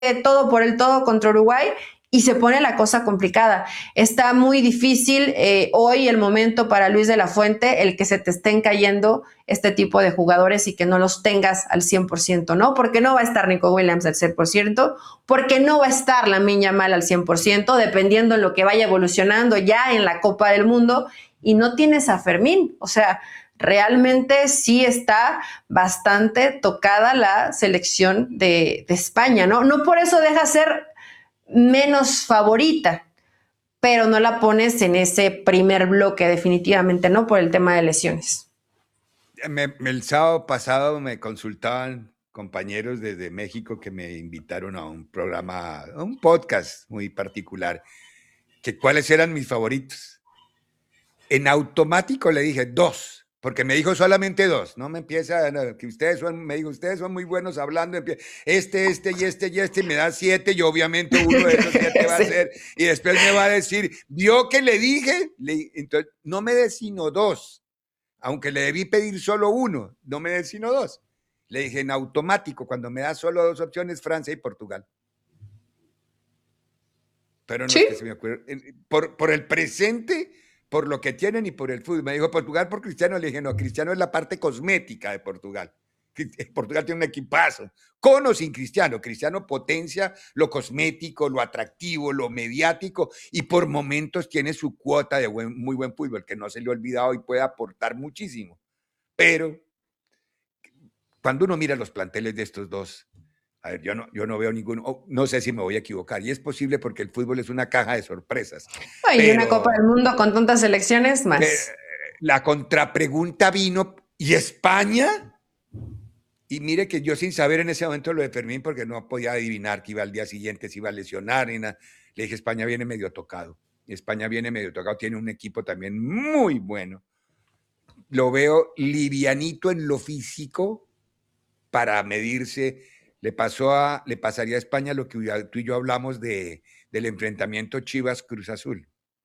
todo por el todo contra Uruguay y se pone la cosa complicada. Está muy difícil hoy el momento para Luis de la Fuente, el que se te estén cayendo este tipo de jugadores y que no los tengas al 100%, ¿no? Porque no va a estar Nico Williams al 100%, porque no va a estar Lamine Yamal al 100%, dependiendo de lo que vaya evolucionando ya en la Copa del Mundo, y no tienes a Fermín, o sea, realmente sí está bastante tocada la selección de España, ¿no? No por eso deja ser menos favorita, pero no la pones en ese primer bloque definitivamente, ¿no? Por el tema de lesiones. El sábado pasado me consultaban compañeros desde México que me invitaron a un programa, a un podcast muy particular, que cuáles eran mis favoritos. En automático le dije 2, porque me dijo solamente 2. No me empieza, no, que me dijo, ustedes son muy buenos hablando, este y este, y me da 7, y obviamente uno de esos 7 va a ser, y después me va a decir, ¿vio que le dije? Entonces, no me dé sino 2. Aunque le debí pedir solo 1, no me dé sino 2. Le dije en automático, cuando me da solo 2 opciones, Francia y Portugal. Pero no, ¿sí? Es que se me ocurre. Por el presente, por lo que tienen y por el fútbol. Me dijo Portugal por Cristiano. Le dije, no, Cristiano es la parte cosmética de Portugal. Portugal tiene un equipazo, con o sin Cristiano. Cristiano potencia lo cosmético, lo atractivo, lo mediático, y por momentos tiene su cuota de muy buen fútbol, que no se le ha olvidado y puede aportar muchísimo. Pero cuando uno mira los planteles de estos dos, a ver, yo no veo ninguno, no sé si me voy a equivocar, y es posible porque el fútbol es una caja de sorpresas. Y una Copa del Mundo con tantas selecciones más. La contrapregunta vino, ¿y España? Y mire que yo sin saber en ese momento lo de Fermín, porque no podía adivinar que iba al día siguiente, se iba a lesionar, ni nada. Le dije, España viene medio tocado. España viene medio tocado, tiene un equipo también muy bueno. Lo veo livianito en lo físico para medirse. Le pasaría a España lo que tú y yo hablamos del enfrentamiento Chivas-Cruz Azul.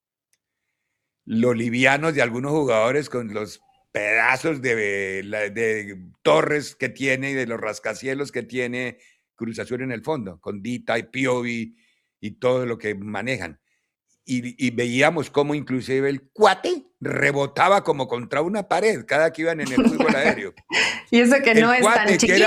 Lo livianos de algunos jugadores con los pedazos de torres que tiene y de los rascacielos que tiene Cruz Azul en el fondo, con Dita y Piovi y todo lo que manejan. Y veíamos cómo inclusive el cuate rebotaba como contra una pared cada que iban en el fútbol aéreo. Y eso que no es tan chiquito.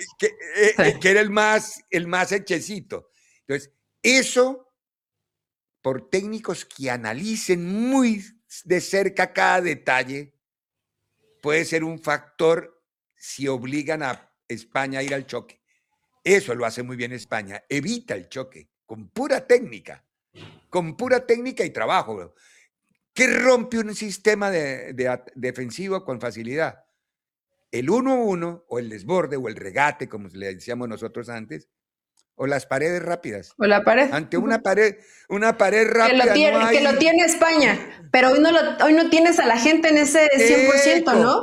Que era el más hechecito. Entonces, eso, por técnicos que analicen muy de cerca cada detalle, puede ser un factor si obligan a España a ir al choque. Eso lo hace muy bien España. Evita el choque con pura técnica y trabajo. ¿Qué rompe un sistema defensivo con facilidad? El 1-1 o el desborde o el regate, como le decíamos nosotros antes, o las paredes rápidas. O la pared. Ante una pared rápida. Que lo tiene España, pero hoy no tienes a la gente en ese 100%, ¿no?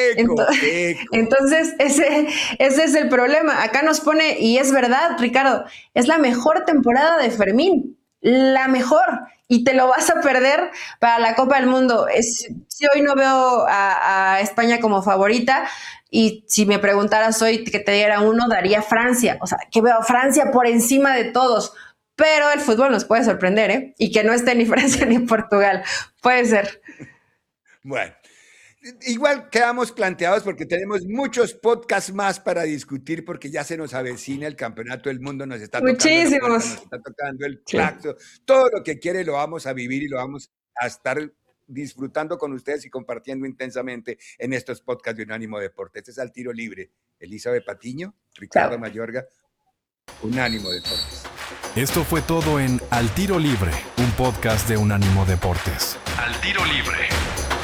Entonces, ese es el problema. Acá nos pone, y es verdad, Ricardo, es la mejor temporada de Fermín, la mejor, y te lo vas a perder para la Copa del Mundo. Si hoy no veo a España como favorita, y si me preguntaras hoy que te diera uno, daría Francia. O sea, que veo a Francia por encima de todos. Pero el fútbol nos puede sorprender, ¿eh? Y que no esté ni Francia ni Portugal. Puede ser. Bueno, igual quedamos planteados porque tenemos muchos podcasts más para discutir, porque ya se nos avecina el Campeonato del Mundo, nos está tocando el claxo. Sí. Todo lo que quiere lo vamos a vivir y lo vamos a estar disfrutando con ustedes y compartiendo intensamente en estos podcasts de Unánimo Deportes. Este es Al Tiro Libre. Elizabeth Patiño, Ricardo Mayorga, Unánimo Deportes. Esto fue todo en Al Tiro Libre, un podcast de Unánimo Deportes. Al Tiro Libre.